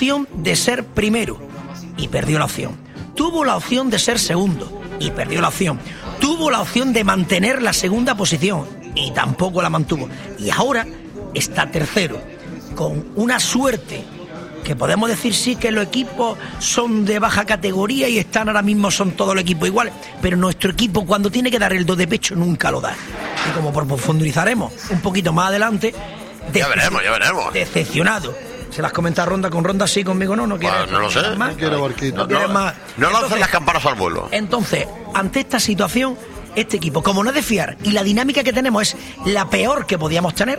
opción de ser primero y perdió la opción. Tuvo la opción de ser segundo y perdió la opción. Tuvo la opción de mantener la segunda posición y tampoco la mantuvo. Y ahora está tercero, con una suerte que podemos decir sí que los equipos son de baja categoría y están ahora mismo, son todos los equipos iguales, pero nuestro equipo cuando tiene que dar el do de pecho nunca lo da. Y como profundizaremos un poquito más adelante, ya veremos. Decepcionado. Se las comenta Ronda, con Ronda sí, conmigo no quiere. No lo sé. Más. No quiere barquito. No quiere más. No lancen las campanas al vuelo. Entonces, ante esta situación, este equipo, como no es de fiar, y la dinámica que tenemos es la peor que podíamos tener,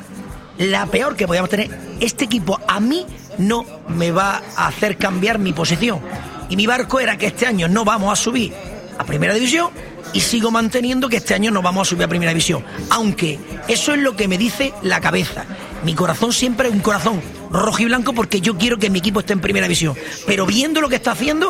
este equipo a mí no me va a hacer cambiar mi posición. Y mi barco era que este año no vamos a subir a Primera División y sigo manteniendo que este año no vamos a subir a Primera División. Aunque eso es lo que me dice la cabeza. Mi corazón siempre es un corazón rojo y blanco porque yo quiero que mi equipo esté en Primera División. Pero viendo lo que está haciendo,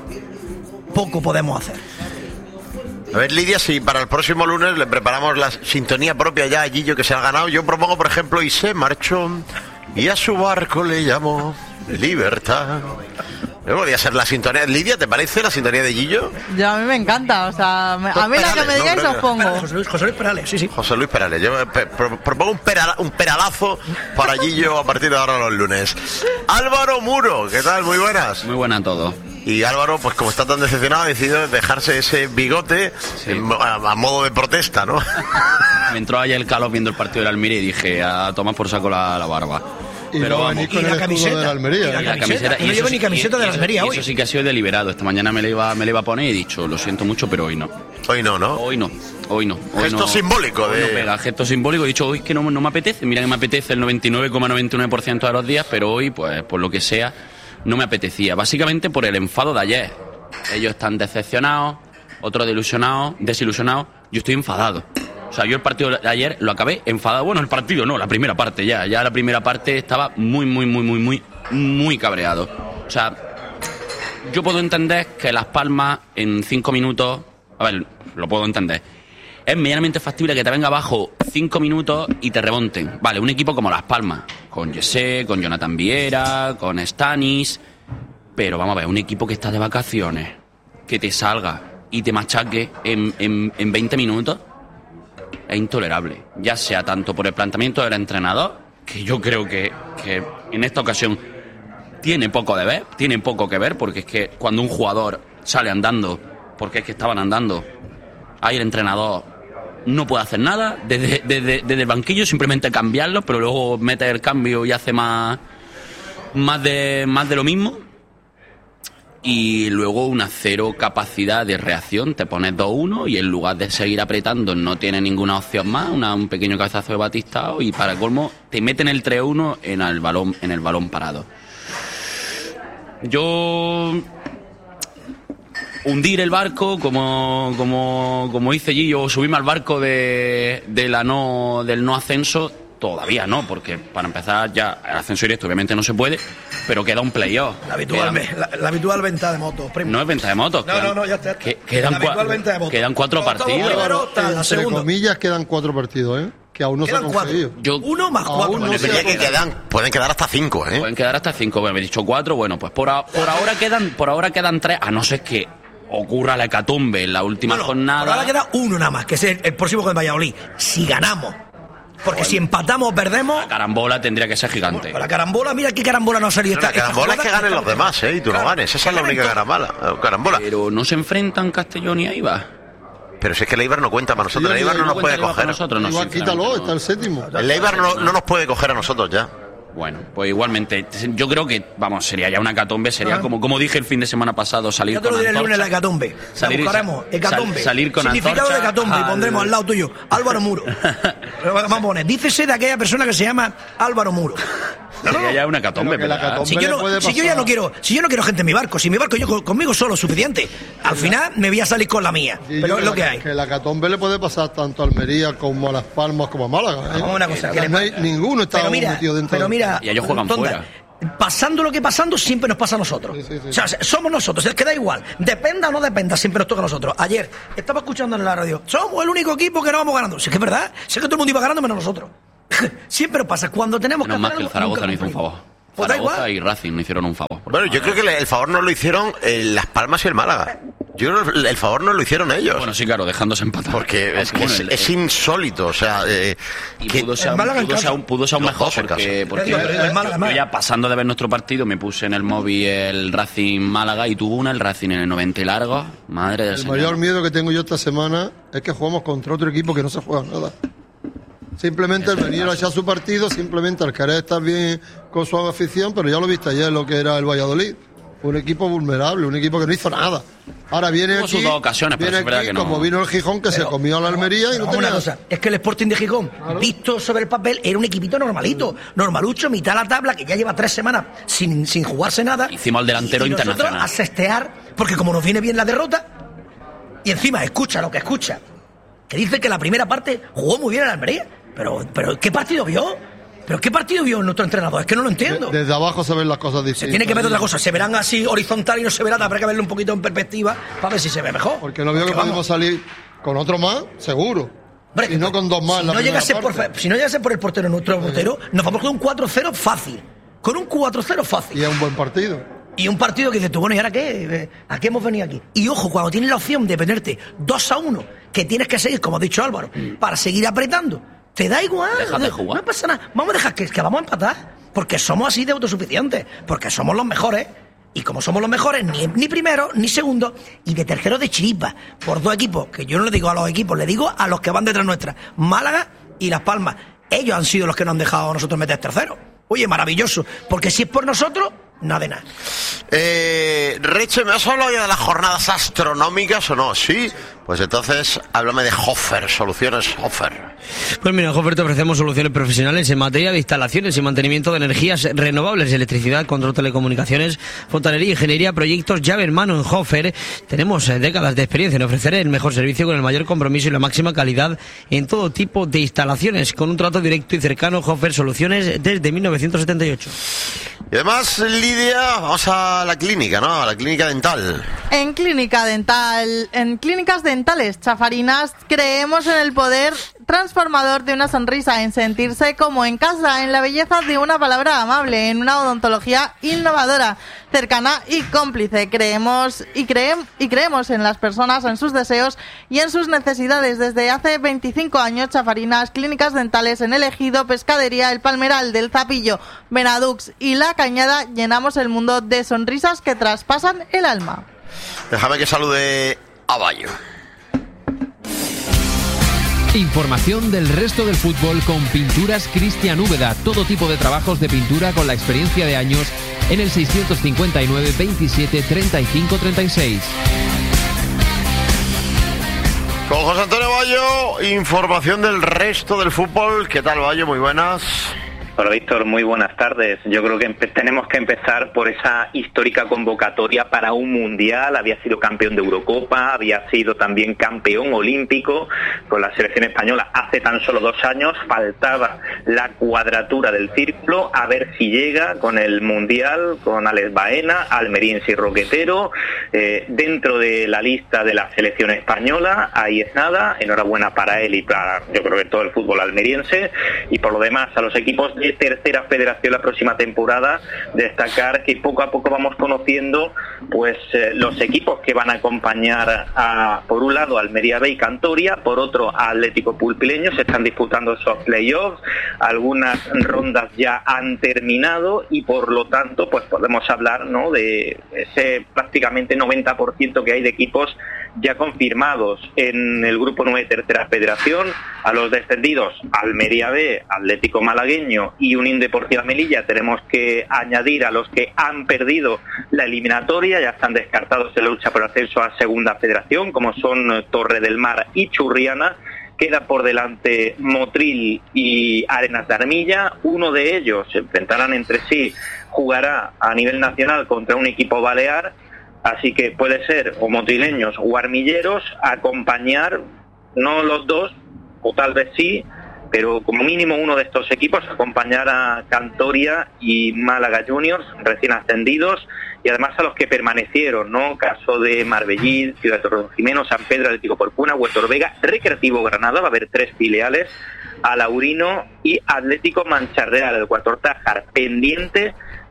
poco podemos hacer. A ver, Lidia, si para el próximo lunes le preparamos la sintonía propia ya a Gillo que se ha ganado. Yo propongo, por ejemplo, y se marchó y a su barco le llamó Libertad. Podría ser la sintonía. Lidia, ¿te parece la sintonía de Gillo? Ya, a mí me encanta, o sea, a mí la que me digáis os pongo. José Luis Perales, sí. José Luis Perales. Yo propongo un peralazo para Gillo a partir de ahora los lunes. Álvaro Muro, ¿qué tal? Muy buenas. Muy buena todo. Y Álvaro, pues como está tan decepcionado, ha decidido dejarse ese bigote a modo de protesta, ¿no? Me entró ayer el calor viendo el partido del Almería y dije, a tomar por saco la barba. Y pero vamos, y la camiseta de la Almería. y la camiseta. No llevo ni camiseta de la Almería hoy. Eso sí que ha sido deliberado. Esta mañana me le iba a poner y he dicho, lo siento mucho, pero hoy no. Hoy no, ¿no? Hoy no. Gesto simbólico hoy de... no pega, gesto simbólico. He dicho, hoy es que no me apetece. Mira que me apetece el 99,99% de los días, pero hoy, pues por lo que sea, no me apetecía. Básicamente por el enfado de ayer. Ellos están decepcionados, otros desilusionados. Yo estoy enfadado. O sea, yo el partido de ayer lo acabé enfadado. Bueno, el partido no, la primera parte ya. Ya la primera parte estaba muy cabreado. O sea, yo puedo entender que Las Palmas en 5 minutos... A ver, lo puedo entender. Es medianamente factible que te venga abajo 5 minutos y te remonten. Vale, un equipo como Las Palmas, con Jesse, con Jonathan Viera, con Stanis... Pero vamos a ver, un equipo que está de vacaciones, que te salga y te machaque en 20 minutos, es intolerable. Ya sea tanto por el planteamiento del entrenador, que yo creo que en esta ocasión tiene poco que ver, porque es que cuando un jugador sale andando, porque es que estaban andando, ahí el entrenador no puede hacer nada, desde el banquillo simplemente cambiarlo, pero luego mete el cambio y hace más de lo mismo. Y luego una cero capacidad de reacción, te pones 2-1 y en lugar de seguir apretando no tiene ninguna opción más, un pequeño cabezazo de Batistao y para colmo te meten el 3-1 en el balón parado. Yo hundir el barco como dice Gillo, subirme al barco del no ascenso. Todavía no, porque para empezar ya el ascenso directo obviamente no se puede, pero queda un playoff. La habitual venta de motos, primo. No es venta de motos. No, ya está. Quedan 4 partidos. Entre comillas quedan 4 partidos, ¿eh? Que aún no se ha conseguido. 1 más 4. Pueden quedar hasta 5, ¿eh? Pueden quedar hasta 5, me he dicho 4, bueno, pues por ahora quedan 3, a no ser que ocurra la hecatombe en la última jornada. Por ahora queda 1 nada más, que es el próximo con el Valladolid. Si ganamos. Porque si empatamos o perdemos... La carambola tendría que ser gigante. Bueno, la carambola, mira qué carambola no ha salido. La carambola es que ganen los demás, y tú no ganes. Esa es la única carambola. Pero no se enfrentan Castellón y Eibar. Pero si es que el Eibar no cuenta para nosotros. El Eibar no nos puede coger. Igual quítalo, está el séptimo. El Eibar no nos puede coger a nosotros ya. Bueno, pues igualmente, yo creo que, sería ya una hecatombe, sería como dije el fin de semana pasado, salir con antorcha. Ya te lo diré el lunes, la hecatombe. Buscaremos hecatombe. Salir con significado antorcha, de hecatombe y pondremos al lado tuyo Álvaro Muro. Vamos a poner, dícese de aquella persona que se llama Álvaro Muro. Sería ya una hecatombe, si yo no quiero gente en mi barco, si mi barco yo conmigo solo es suficiente, al final me voy a salir con la mía, pero es lo que hay. Que la hecatombe le puede pasar tanto a Almería como a Las Palmas como a Málaga, ¿eh? Una cosa, no hay ninguno está metido dentro. Pero mira, y ellos juegan fuera. Pasando lo que pasando, siempre nos pasa a nosotros. Sí. O sea, somos nosotros, es que da igual. Dependa o no dependa, siempre nos toca a nosotros. Ayer estaba escuchando en la radio, somos el único equipo que no vamos ganando. Si es que es verdad, sé que todo el mundo iba ganando menos nosotros. Siempre pasa, cuando tenemos que hacer algo. Más que el Zaragoza no hizo un favor. Zaragoza y Racing no hicieron un favor. Bueno, yo creo que el favor no lo hicieron Las Palmas y el Málaga. Yo creo que el favor no lo hicieron ellos. Bueno, sí, claro, dejándose empatar. Porque es que es insólito, o sea... pudo ser aún mejor, porque yo ya pasando de ver nuestro partido me puse en el móvil el Racing Málaga y tuvo el Racing en el 90 y largo. Madre del Señor. El mayor miedo que tengo yo esta semana es que jugamos contra otro equipo que no se juega nada. Simplemente el venir a echar su partido, simplemente al querer estar bien con su afición, pero ya lo viste ayer lo que era el Valladolid. Un equipo vulnerable, un equipo que no hizo nada. Ahora viene aquí, ocasiones, pero es verdad que no. Como vino el Gijón, que se comió a la Almería y no tenía... Una cosa, es que el Sporting de Gijón, visto sobre el papel, era un equipito normalito, normalucho, mitad de la tabla, que ya lleva 3 semanas sin jugarse nada. Hicimos al delantero y internacional. Nosotros a sestear, porque como nos viene bien la derrota, y encima escucha lo que escucha, que dice que la primera parte jugó muy bien en la Almería. Pero ¿qué partido vio? ¿Pero qué partido vio nuestro entrenador? Es que no lo entiendo. Desde abajo se ven las cosas distintas. Se tiene que ver otra cosa. Se verán así horizontal y no se verán. Habrá que verlo un poquito en perspectiva para ver si se ve mejor. Porque no veo que podemos salir con otro más, seguro. Hombre, y no con 2 más. Si no llegase por el portero, nuestro portero, nos vamos con un 4-0 fácil. Con un 4-0 fácil. Y es un buen partido. Y un partido que dices tú, bueno, ¿y ahora qué? ¿A qué hemos venido aquí? Y ojo, cuando tienes la opción de ponerte 2-1, que tienes que seguir, como ha dicho Álvaro, para seguir apretando, te da igual. Déjate jugar. No pasa nada. Vamos a dejar que vamos a empatar. Porque somos así de autosuficientes. Porque somos los mejores. Y como somos los mejores, ni primero, ni segundo, y de tercero de chiripa. Por 2 equipos, que yo no le digo a los equipos, le digo a los que van detrás nuestra. Málaga y Las Palmas. Ellos han sido los que nos han dejado a nosotros meter tercero. Oye, maravilloso. Porque si es por nosotros, nada de nada. Reche, ¿me has hablado ya de las jornadas astronómicas o no? Sí. Pues entonces, háblame de Hofer, soluciones Hofer. Pues mira, en Hofer te ofrecemos soluciones profesionales en materia de instalaciones y mantenimiento de energías renovables, electricidad, control, telecomunicaciones, fontanería, ingeniería, proyectos, llave en mano. En Hofer tenemos décadas de experiencia en ofrecer el mejor servicio con el mayor compromiso y la máxima calidad en todo tipo de instalaciones, con un trato directo y cercano. Hofer, soluciones desde 1978. Y además, Lidia, vamos a la clínica, ¿no? A la clínica dental. En clínicas dentales Chafarinas creemos en el poder transformador de una sonrisa, en sentirse como en casa, en la belleza de una palabra amable, en una odontología innovadora, cercana y cómplice. Creemos en las personas, en sus deseos y en sus necesidades. Desde hace 25 años, Chafarinas Clínicas Dentales en El Ejido, Pescadería, El Palmeral, del Zapillo, Benadux y La Cañada llenamos el mundo de sonrisas que traspasan el alma. Déjame que salude a Bayo. Información del resto del fútbol con Pinturas Cristian Úbeda. Todo tipo de trabajos de pintura con la experiencia de años en el 659 27 35 36. Con José Antonio Bayo, información del resto del fútbol. ¿Qué tal, Bayo? Muy buenas. Hola, Víctor, muy buenas tardes. Yo creo que tenemos que empezar por esa histórica convocatoria para un mundial. Había sido campeón de Eurocopa, había sido también campeón olímpico con la selección española hace tan solo 2 años. Faltaba la cuadratura del círculo, a ver si llega con el mundial, con Alex Baena, almeriense y roquetero, dentro de la lista de la selección española. Ahí es nada, enhorabuena para él y para, yo creo que todo el fútbol almeriense. Y por lo demás, a los equipos de tercera federación la próxima temporada, destacar que poco a poco vamos conociendo pues los equipos que van a acompañar a, por un lado, Almería B y Cantoria, por otro a Atlético Pulpileño. Se están disputando esos playoffs, algunas rondas ya han terminado y por lo tanto pues podemos hablar, ¿no?, de ese prácticamente 90% que hay de equipos ya confirmados en el grupo 9 de tercera federación. A los descendidos, Almería B, Atlético Malagueño y Unión Deportiva Melilla, tenemos que añadir a los que han perdido la eliminatoria, ya están descartados en la lucha por ascenso a segunda federación, como son Torre del Mar y Churriana. Queda por delante Motril y Arenas de Armilla. Uno de ellos se enfrentarán entre sí, jugará a nivel nacional contra un equipo balear. Así que puede ser o motrileños o armilleros acompañar, no los dos, o tal vez sí, pero como mínimo uno de estos equipos acompañar a Cantoria y Málaga Juniors, recién ascendidos, y además a los que permanecieron, ¿no? Caso de Marbellí, Ciudad de Torrejimeno, San Pedro, Atlético Porcuna, Huertor Vega, Recreativo Granada, va a haber 3 filiales, Alaurino y Atlético Mancha Real, el Cuartortájar, pendiente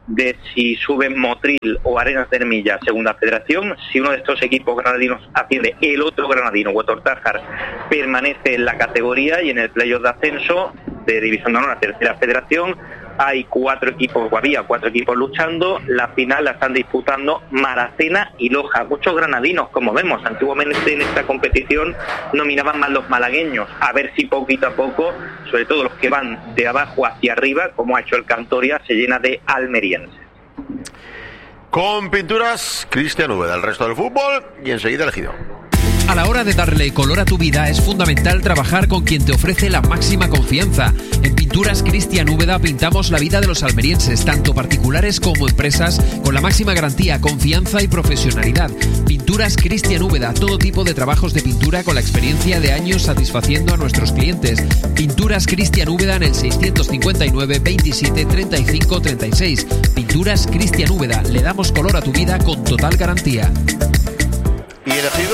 de si suben Motril o Arenas de Ermilla a Segunda Federación. Si uno de estos equipos granadinos asciende, el otro granadino, Huetor-Tájar, permanece en la categoría, y en el playoff de ascenso de División de Honor a Tercera Federación había 4 equipos luchando. La final la están disputando Maracena y Loja. Muchos granadinos, como vemos. Antiguamente en esta competición nominaban más los malagueños. A ver si poquito a poco, sobre todo los que van de abajo hacia arriba, como ha hecho el Cantoria, se llena de almerienses. Con Pinturas Cristian Úbeda, el resto del fútbol y enseguida elegido. A la hora de darle color a tu vida es fundamental trabajar con quien te ofrece la máxima confianza. En Pinturas Cristian Úbeda pintamos la vida de los almerienses, tanto particulares como empresas, con la máxima garantía, confianza y profesionalidad. Pinturas Cristian Úbeda, todo tipo de trabajos de pintura con la experiencia de años satisfaciendo a nuestros clientes. Pinturas Cristian Úbeda en el 659 27 35 36. Pinturas Cristian Úbeda, le damos color a tu vida con total garantía. ¿Y elegido?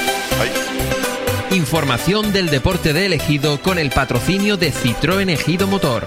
Información del deporte de Ejido con el patrocinio de Citroën Ejido Motor.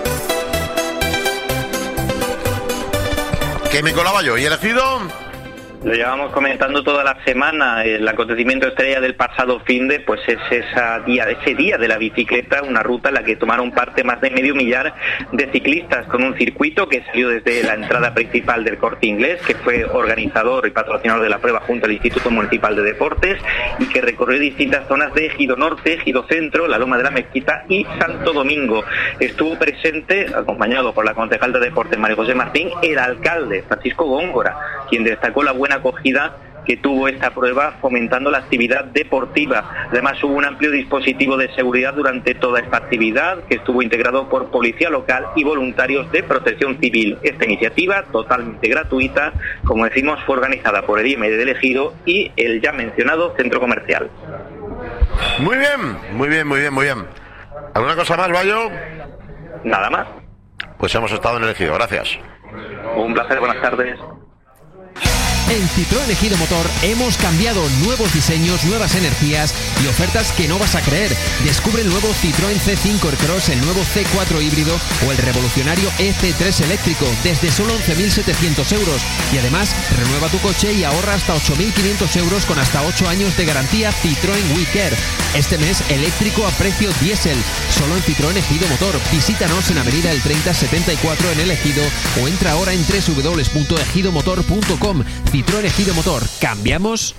Que me colaba yo. ¿Y elegido? Lo llevamos comentando toda la semana. El acontecimiento estrella del pasado finde, pues es ese día de la bicicleta, una ruta en la que tomaron parte más de medio millar de ciclistas, con un circuito que salió desde la entrada principal del Corte Inglés, que fue organizador y patrocinador de la prueba junto al Instituto Municipal de Deportes, y que recorrió distintas zonas de Ejido Norte, Ejido Centro, la Loma de la Mezquita y Santo Domingo. Estuvo presente, acompañado por la concejal de Deportes María José Martín, el alcalde Francisco Góngora, quien destacó la buena acogida que tuvo esta prueba, fomentando la actividad deportiva. Además, hubo un amplio dispositivo de seguridad durante toda esta actividad, que estuvo integrado por policía local y voluntarios de protección civil. Esta iniciativa, totalmente gratuita, como decimos, fue organizada por el IEM de Ejido y el ya mencionado centro comercial. Muy bien. ¿Alguna cosa más, Bayo? Nada más. Pues hemos estado en Ejido. Gracias. Un placer, buenas tardes. En Citroën Ejido Motor hemos cambiado, nuevos diseños, nuevas energías y ofertas que no vas a creer. Descubre el nuevo Citroën C5 Aircross, el nuevo C4 híbrido o el revolucionario EC3 eléctrico desde solo 11.700 euros. Y además, renueva tu coche y ahorra hasta 8.500 euros con hasta 8 años de garantía Citroën WeCare. Este mes eléctrico a precio diésel, solo en Citroën Ejido Motor. Visítanos en Avenida El 3074 en El Ejido o entra ahora en www.ejidomotor.com. Citroën Ejido Motor, ¿cambiamos?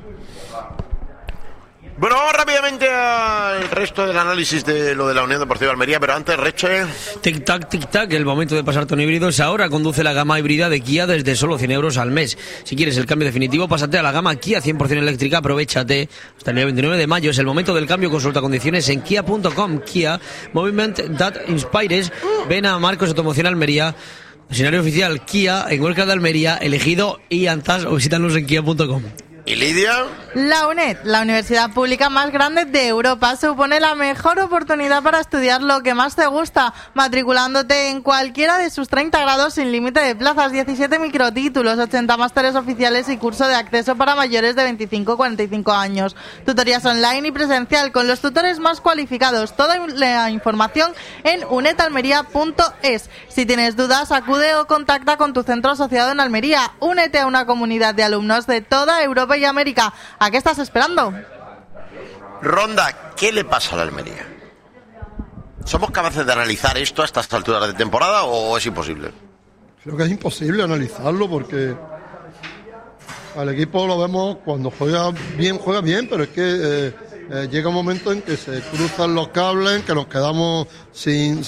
Bueno, vamos rápidamente al resto del análisis de lo de la Unión Deportiva Almería, pero antes, Reche... Tic-tac, el momento de pasarte un híbrido es ahora. Conduce la gama híbrida de Kia desde solo 100 euros al mes. Si quieres el cambio definitivo, pásate a la gama Kia 100% eléctrica, aprovechate. Hasta el día 29 de mayo es el momento del cambio, consulta condiciones en kia.com. Kia, Movement That Inspires. Ven a Marcos Automoción Almería, escenario oficial Kia en Huerca de Almería, Elegido y Antas, o visítanos en kia.com. ¿Y Lidia? La UNED, la universidad pública más grande de Europa, supone la mejor oportunidad para estudiar lo que más te gusta, matriculándote en cualquiera de sus 30 grados sin límite de plazas, 17 microtítulos, 80 másteres oficiales y curso de acceso para mayores de 25-45 años. Tutorías online y presencial con los tutores más cualificados. Toda la información en unedalmería.es. Si tienes dudas, acude o contacta con tu centro asociado en Almería. Únete a una comunidad de alumnos de toda Europa y América. ¿A qué estás esperando? Ronda, ¿qué le pasa a la Almería? ¿Somos capaces de analizar esto a estas alturas de temporada o es imposible? Creo que es imposible analizarlo porque al equipo lo vemos cuando juega bien, pero es que llega un momento en que se cruzan los cables, en que nos quedamos sin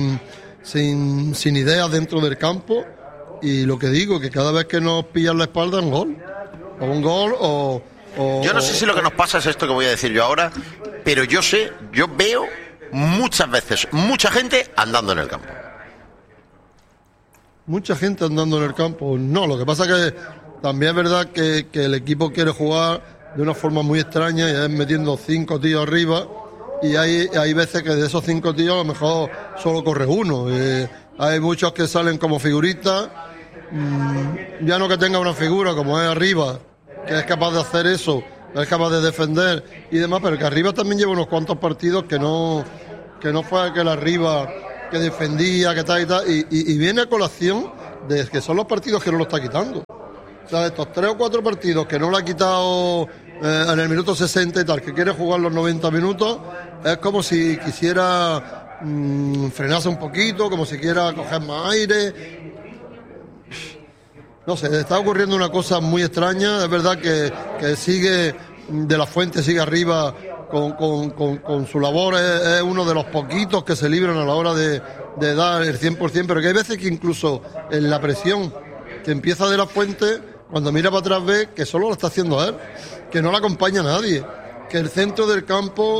ideas dentro del campo, y lo que digo, que cada vez que nos pillan la espalda es un gol o yo no sé si lo que nos pasa es esto que voy a decir yo ahora, pero yo veo muchas veces mucha gente andando en el campo. Mucha gente andando en el campo. No, lo que pasa es que también es verdad que el equipo quiere jugar de una forma muy extraña y es metiendo 5 tíos arriba, y hay veces que de esos 5 tíos a lo mejor solo corre uno. Hay muchos que salen como figuritas. Ya no que tenga una figura como es arriba, que es capaz de hacer eso, es capaz de defender y demás, pero que arriba también lleva unos cuantos partidos que no fue aquel arriba que defendía, que tal y tal, y viene a colación de que son los partidos que no lo está quitando. O sea, estos 3 o 4 partidos que no lo ha quitado en el minuto 60 y tal, que quiere jugar los 90 minutos, es como si quisiera frenarse un poquito, como si quiera coger más aire. No sé, está ocurriendo una cosa muy extraña. Es verdad que sigue De la Fuente, sigue arriba con su labor, es uno de los poquitos que se libran a la hora de dar el 100%, pero que hay veces que incluso en la presión que empieza De la Fuente, cuando mira para atrás ve que solo lo está haciendo él, que no le acompaña nadie, que el centro del campo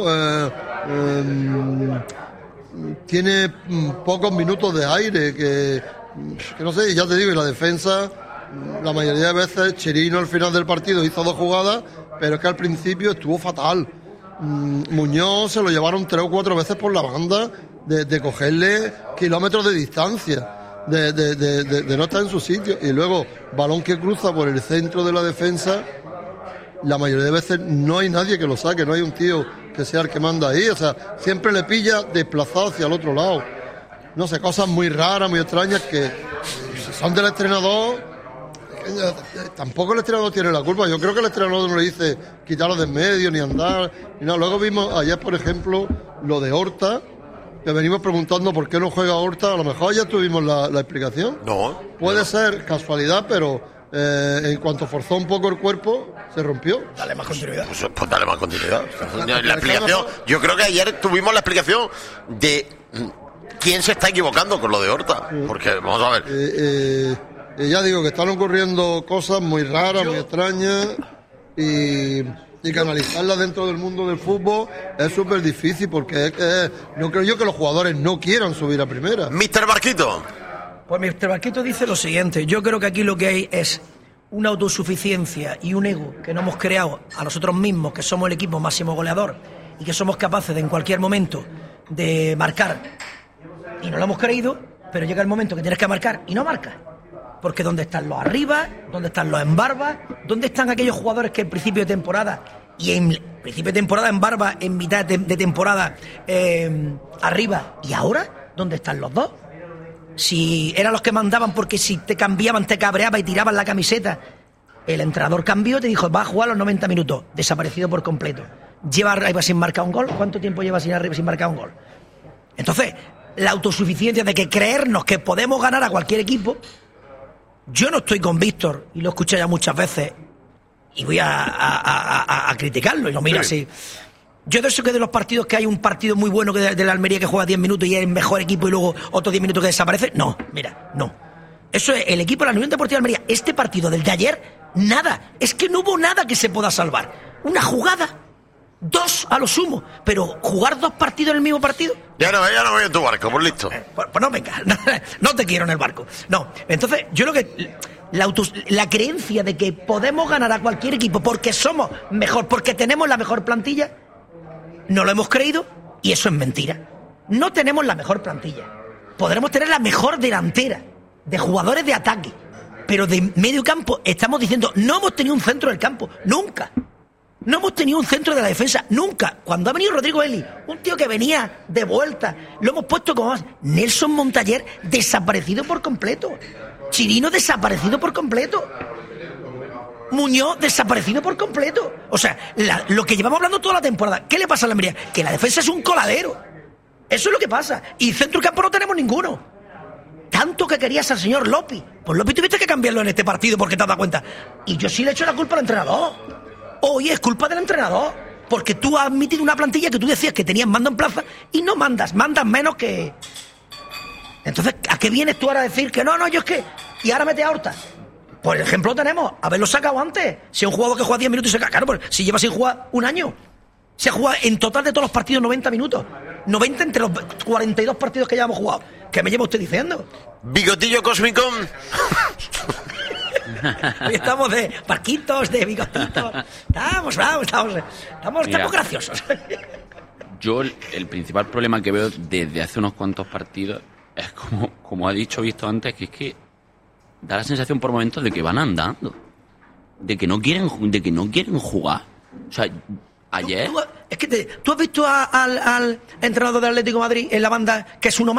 tiene pocos minutos de aire, que no sé, ya te digo, y la defensa, la mayoría de veces, Chirino al final del partido hizo 2 jugadas, pero es que al principio estuvo fatal. Muñoz se lo llevaron 3 o 4 veces por la banda de cogerle kilómetros de distancia, de no estar en su sitio, y luego balón que cruza por el centro de la defensa, la mayoría de veces no hay nadie que lo saque, no hay un tío que sea el que manda ahí, o sea, siempre le pilla desplazado hacia el otro lado. No sé, cosas muy raras, muy extrañas que son del entrenador. Tampoco el entrenador tiene la culpa. Yo creo que el entrenador no le dice quitarlo de en medio, ni andar, ni nada. Luego vimos ayer, por ejemplo, lo de Horta, que venimos preguntando por qué no juega Horta. A lo mejor ya tuvimos la explicación. No. Puede ser casualidad, pero en cuanto forzó un poco el cuerpo, se rompió. Dale más continuidad. Pues dale más continuidad. La explicación, yo creo que ayer tuvimos la explicación de quién se está equivocando con lo de Horta. Porque, vamos a ver... ya digo que están ocurriendo cosas muy raras, muy extrañas, y canalizarlas dentro del mundo del fútbol es súper difícil, porque no creo yo que los jugadores no quieran subir a primera. Mister Barquito. Pues Mr. Barquito dice lo siguiente: yo creo que aquí lo que hay es una autosuficiencia y un ego que no hemos creado a nosotros mismos, que somos el equipo máximo goleador y que somos capaces de en cualquier momento de marcar, y no lo hemos creído, pero llega el momento que tienes que marcar y no marcas. Porque ¿dónde están los arriba? ¿Dónde están los en barba? ¿Dónde están aquellos jugadores que en principio de temporada y en principio de temporada en barba, en mitad de temporada arriba? ¿Y ahora? ¿Dónde están los dos? Si eran los que mandaban porque si te cambiaban te cabreaba y tiraban la camiseta. El entrenador cambió, te dijo, va a jugar los 90 minutos. Desaparecido por completo. Lleva arriba sin marcar un gol. ¿Cuánto tiempo lleva sin arriba sin marcar un gol? Entonces, la autosuficiencia de que creernos que podemos ganar a cualquier equipo... Yo no estoy con Víctor, y lo he escuchado ya muchas veces, y voy a criticarlo, y lo miro así. Yo de eso que de los partidos que hay un partido muy bueno que de la Almería que juega 10 minutos y es el mejor equipo y luego otros 10 minutos que desaparece, no, mira, no. Eso es el equipo de la Unión Deportiva de Almería. Este partido del de ayer, nada, es que no hubo nada que se pueda salvar. Una jugada, 2 a lo sumo, pero jugar 2 partidos en el mismo partido... Ya no voy en tu barco, pues listo. Pues no, venga, no te quiero en el barco. No, entonces yo lo que... La creencia de que podemos ganar a cualquier equipo porque somos mejor, porque tenemos la mejor plantilla, no lo hemos creído, y eso es mentira. No tenemos la mejor plantilla. Podremos tener la mejor delantera de jugadores de ataque, pero de medio campo estamos diciendo, no hemos tenido un centro del campo, nunca. No hemos tenido un centro de la defensa, nunca. Cuando ha venido Rodrigo Eli, un tío que venía de vuelta, lo hemos puesto como más. Nelson Montaller, desaparecido por completo. Chirino, desaparecido por completo. Muñoz, desaparecido por completo. O sea, lo que llevamos hablando toda la temporada. ¿Qué le pasa a la Almería? Que la defensa es un coladero. Eso es lo que pasa. Y centro campo no tenemos ninguno. Tanto que querías al señor Lopi. Pues Lopi tuviste que cambiarlo en este partido porque te has dado cuenta. Y yo sí le echo la culpa al entrenador. Oye, es culpa del entrenador, porque tú has admitido una plantilla que tú decías que tenías mando en plaza y no mandas menos que... Entonces, ¿a qué vienes tú ahora a decir que no, yo es que... Y ahora mete a Horta? Por ejemplo, tenemos, haberlo sacado antes. Si un jugador que juega 10 minutos y se cae, claro, pues si lleva sin jugar un año. Se juega en total de todos los partidos 90 minutos. 90 entre los 42 partidos que ya hemos jugado. ¿Qué me lleva usted diciendo? Bigotillo cósmico. Hoy estamos de barquitos, de bigotitos. Estamos graciosos. Yo el principal problema que veo desde hace unos cuantos partidos es como ha dicho Víctor antes, que es que da la sensación por momentos de que van andando, de que no quieren jugar. O sea, ayer... ¿Tú has visto al entrenador del Atlético de Madrid en la banda que es uno más?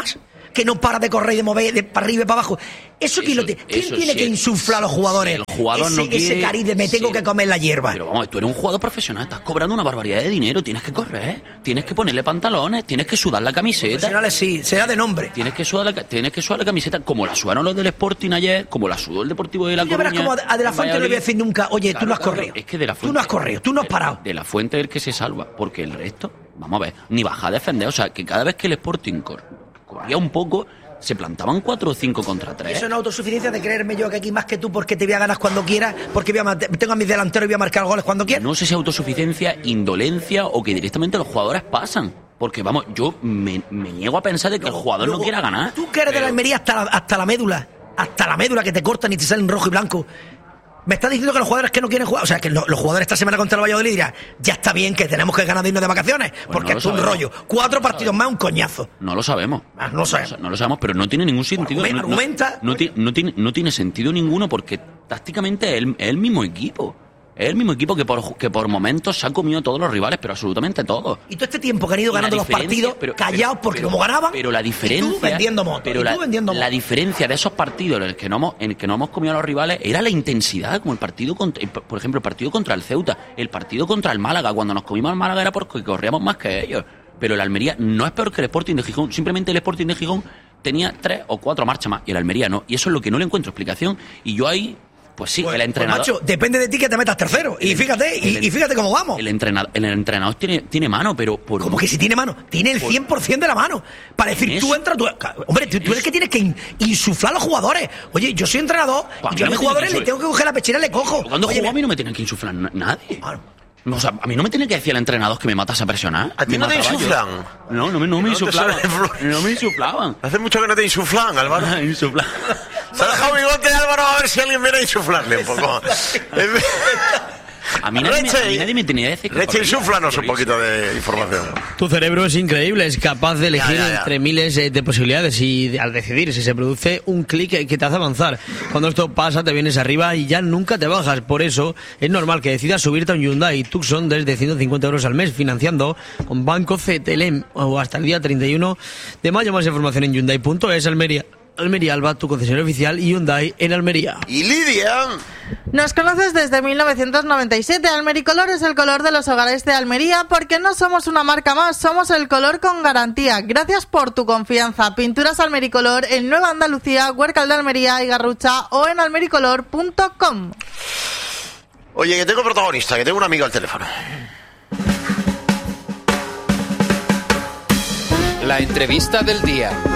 que no para de correr y de mover de para arriba y para abajo. ¿Quién tiene que insuflar a los jugadores? El jugador no quiere, ese cariz de me tengo que comer la hierba. Pero vamos, tú eres un jugador profesional, estás cobrando una barbaridad de dinero, tienes que correr, tienes que ponerle pantalones, tienes que sudar la camiseta. Profesionales sí, será de nombre. Tienes que sudar la camiseta, como la sudaron los del Sporting ayer, como la sudó el Deportivo de La Coruña. Ya verás como a De La Fuente no le voy a decir nunca, oye, claro, tú no has corrido. Es que De La Fuente, tú no has corrido, tú no has parado. De La Fuente es el que se salva, porque el resto, vamos a ver, ni baja a defender. O sea, que cada vez que el Sporting corría un poco, se plantaban 4 o 5 contra 3. Eso es una autosuficiencia de creerme yo que aquí más que tú porque te voy a ganar cuando quieras, porque tengo a mis delanteros y voy a marcar goles cuando quiera. No sé si autosuficiencia, indolencia o que directamente los jugadores pasan. Porque, vamos, yo me niego a pensar de que el jugador no quiera ganar. Tú que eres de la Almería hasta la médula que te cortan y te salen rojo y blanco. Me estás diciendo que los jugadores que no quieren jugar, o sea, que los jugadores esta semana contra el Valladolid dirán, ya está bien que tenemos que ganar de irnos de vacaciones, porque no es un rollo. 4 partidos más, un coñazo. No lo sabemos. No lo sabemos. No lo sabemos, pero no tiene ningún sentido. Argumenta. No tiene sentido ninguno porque tácticamente es el mismo equipo. Es el mismo equipo que por momentos se ha comido todos los rivales, pero absolutamente todos. Y todo este tiempo que han ido ganando los partidos, callados porque como ganaban, pero la diferencia, y tú vendiendo motos. Pero la diferencia de esos partidos en el que no hemos comido a los rivales era la intensidad, como por ejemplo, el partido contra el Ceuta, el partido contra el Málaga. Cuando nos comimos al Málaga era porque corríamos más que ellos. Pero el Almería no es peor que el Sporting de Gijón, simplemente el Sporting de Gijón tenía 3 o 4 marchas más y el Almería no. Y eso es lo que no le encuentro explicación. Y yo ahí... Pues sí, el entrenador... Pues macho, depende de ti que te metas tercero. Y fíjate cómo vamos. El entrenador tiene mano, pero... ¿Cómo que si tiene mano? Tiene el 100% de la mano. Para decir, tú entras... Hombre, tú eres el que tienes que insuflar a los jugadores. Oye, yo soy entrenador y yo a mis jugadores les tengo que coger la pechera y le cojo. Cuando juego a mí no me tienen que insuflar nadie. O sea, a mí no me tiene que decir el entrenador que me matas a presionar. ¿A ti no te insuflan? No me insuflaban. No me insuflaban. Hace mucho que no te insuflan, Álvaro. Insuflan. Se ha dejado bigote, Álvaro, a ver si alguien viene a insuflarle un poco. A mí nadie me tenía que decir que... Leche, insúflanos un poquito de información. Tu cerebro es increíble, es capaz de elegir entre miles de posibilidades y al decidir si se produce un clic que te hace avanzar. Cuando esto pasa te vienes arriba y ya nunca te bajas. Por eso es normal que decidas subirte a un Hyundai Tucson desde 150 euros al mes financiando con Banco CTLM o hasta el día 31 de mayo. Más información en Hyundai.es. Almería Alba, tu concesionario oficial Hyundai en Almería. Y Lidia... Nos conoces desde 1997. Almericolor es el color de los hogares de Almería porque no somos una marca más, somos el color con garantía. Gracias por tu confianza. Pinturas Almericolor en Nueva Andalucía, Huércal de Almería y Garrucha o en almericolor.com. Oye, que tengo protagonista, que tengo un amigo al teléfono. La entrevista del día.